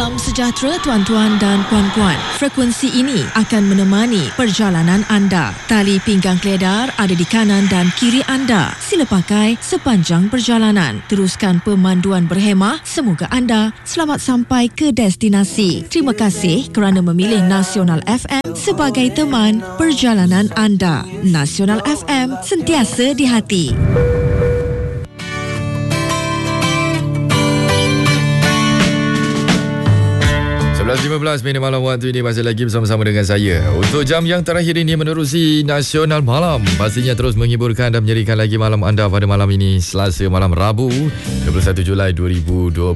Salam sejahtera tuan-tuan dan puan-puan. Frekuensi ini akan menemani perjalanan anda. Tali pinggang keledar ada di kanan dan kiri anda. Sila pakai sepanjang perjalanan. Teruskan pemanduan berhemah. Semoga anda selamat sampai ke destinasi. Terima kasih kerana memilih Nasional FM sebagai teman perjalanan anda. Nasional FM, sentiasa di hati. 11.15 minit malam waktu ini masih lagi bersama-sama dengan saya. Untuk jam yang terakhir ini menerusi Nasional Malam. Pastinya terus menghiburkan dan menjadikan lagi malam anda pada malam ini, Selasa malam Rabu 21 Julai 2026.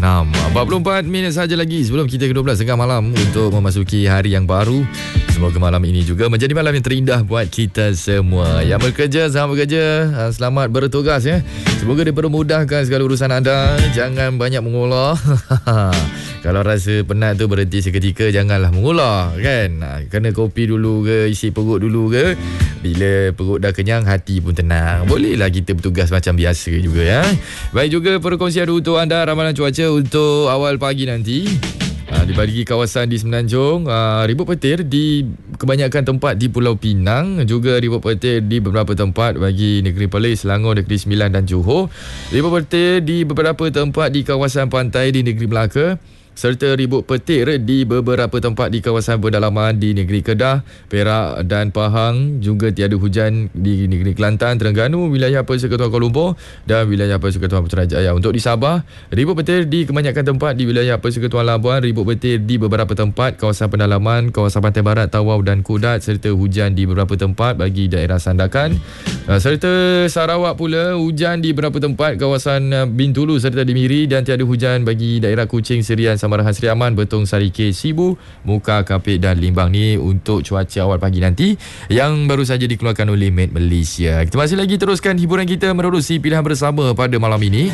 44 minit saja lagi sebelum kita ke 12 tengah malam untuk memasuki hari yang baru. Semoga malam ini juga menjadi malam yang terindah buat kita semua. Yang bekerja, selamat bekerja, selamat bertugas ya. Semoga dipermudahkan segala urusan anda. Jangan banyak mengolah. Kalau rasa penat tu berhenti seketika, janganlah mengolah kan. Kena kopi dulu ke, isi perut dulu ke. Bila perut dah kenyang, hati pun tenang. Bolehlah kita bertugas macam biasa juga ya. Baik juga perkongsian untuk anda ramalan cuaca untuk awal pagi nanti. Di bagi kawasan di Semenanjung, ribut petir di kebanyakan tempat di Pulau Pinang, juga ribut petir di beberapa tempat bagi Negeri Perlis, Selangor, Negeri Sembilan dan Johor. Ribut petir di beberapa tempat di kawasan pantai di Negeri Melaka, serta ribut petir di beberapa tempat di kawasan pedalaman di Negeri Kedah, Perak dan Pahang. Juga tiada hujan di Negeri Kelantan, Terengganu, wilayah Persekutuan Kuala Lumpur dan wilayah Persekutuan Putrajaya. Untuk di Sabah, ribut petir di kebanyakan tempat di wilayah Persekutuan Labuan, ribut petir di beberapa tempat kawasan pedalaman, kawasan Pantai Barat, Tawau dan Kudat, serta hujan di beberapa tempat bagi daerah Sandakan. Serta Sarawak pula, hujan di beberapa tempat kawasan Bintulu serta di Miri, dan tiada hujan bagi daerah Kuching, Serian, Samarahan, Seri Aman, Betong, Sarike, Sibu, Muka, Kapit dan Limbang. Ni untuk cuaca awal pagi nanti yang baru saja dikeluarkan oleh Met Malaysia. Kita masih lagi teruskan hiburan kita menerusi pilihan bersama pada malam ini.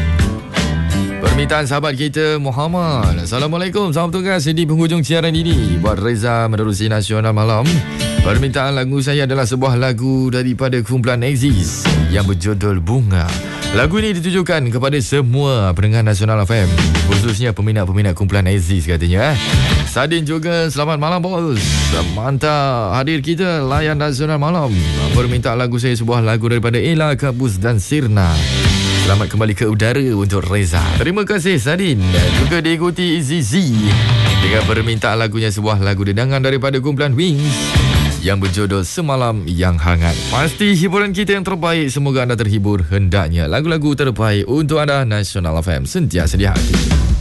Permintaan sahabat kita Muhammad. Assalamualaikum, selamat bertugas di penghujung siaran ini. Buat Reza menerusi Nasional Malam. Permintaan lagu saya adalah sebuah lagu daripada kumpulan Exis yang berjudul Bunga. Lagu ini ditujukan kepada semua pendengar Nasional FM, khususnya peminat-peminat kumpulan Exis katanya. Sadin juga, selamat malam bos. Mantap hadir kita layan Nasional Malam. Permintaan lagu saya sebuah lagu daripada Ella, Kabus dan Sirna. Selamat kembali ke udara untuk Reza. Terima kasih Sadin. Juga diikuti Zizi dengan permintaan lagunya sebuah lagu dedangan daripada kumpulan Wings yang berjudul Semalam Yang Hangat. Pasti hiburan kita yang terbaik. Semoga anda terhibur. Hendaknya lagu-lagu terbaik untuk anda. Nasional FM, sentiasa di hati.